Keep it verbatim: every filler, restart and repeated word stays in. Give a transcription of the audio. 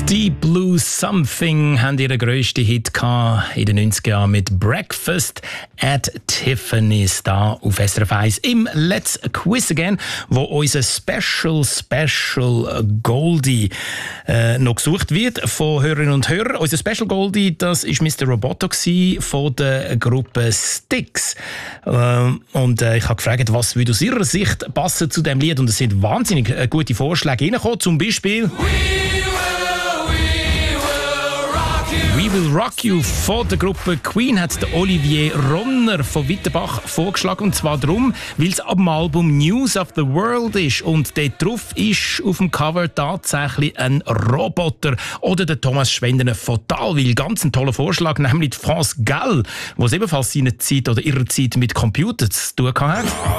Deep Blue Something haben ihren grössten Hit in den neunziger Jahren mit Breakfast at Tiffany's da auf S R F eins im Let's Quiz Again, wo unser Special Special Goldie äh, noch gesucht wird von Hörerinnen und Hörern. Unser Special Goldie, das ist Mister Roboto von der Gruppe Styx. Ähm, und äh, ich habe gefragt, was würde aus ihrer Sicht passen zu dem Lied, und es sind wahnsinnig äh, gute Vorschläge reingekommen, zum Beispiel We Will Rock You von der Gruppe Queen hat der Olivier Ronner von Wittenbach vorgeschlagen, und zwar darum, weil es ab dem Album News of the World ist und dort drauf ist auf dem Cover tatsächlich ein Roboter. Oder der Thomas Schwendner von Talwil, ganz ein toller Vorschlag, nämlich France Gall, die ebenfalls seine Zeit oder ihre Zeit mit Computern zu tun hat.